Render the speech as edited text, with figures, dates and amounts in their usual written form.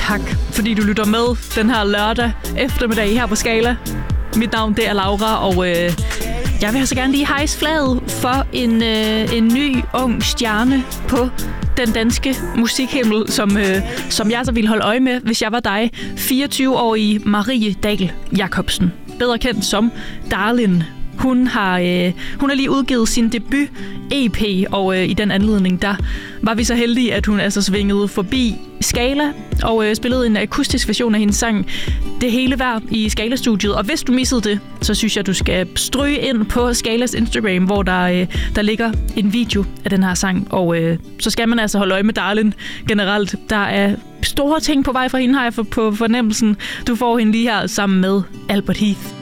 tak, fordi du lytter med den her lørdag eftermiddag her på Skala. Mit navn det er Laura, og jeg vil altså gerne lige hejse flaget for en ny, ung stjerne på den danske musikhimmel, som jeg så ville holde øje med, hvis jeg var dig. 24-årige Marie Dahl Jacobsen, bedre kendt som Darlin. Hun har lige udgivet sin debut EP, og i den anledning, der var vi så heldige, at hun altså svingede forbi Skala og spillede en akustisk version af hendes sang Det Hele Værd i Skala-studiet. Og hvis du missede det, så synes jeg, du skal stryge ind på Skalas Instagram, hvor der ligger en video af den her sang. Og så skal man altså holde øje med Darlin generelt. Der er store ting på vej fra hende, har jeg på fornemmelsen. Du får hende lige her sammen med Albert Heath.